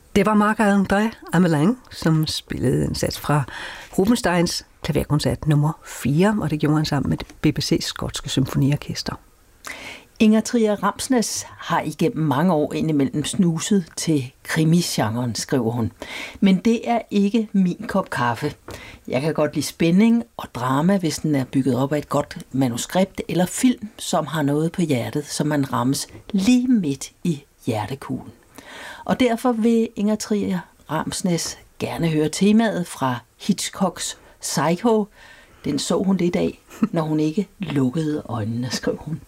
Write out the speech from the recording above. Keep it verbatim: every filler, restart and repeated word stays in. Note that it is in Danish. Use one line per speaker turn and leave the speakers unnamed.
Det var Marc-André Amelin, som spillede en sats fra Rubinsteins klaverkoncert nummer fire, og det gjorde han sammen med B B C's skotske symfoniorkester.
Inger Trier Ramsnes har igennem mange år indimellem snuset til krimisgenren, skriver hun. Men det er ikke min kop kaffe. Jeg kan godt lide spænding og drama, hvis den er bygget op af et godt manuskript eller film, som har noget på hjertet, så man rammes lige midt i hjertekuglen. Og derfor vil Inger Trier Ramsnes gerne høre temaet fra Hitchcocks Psycho. Den så hun lidt af, når hun ikke lukkede øjnene, skrev hun.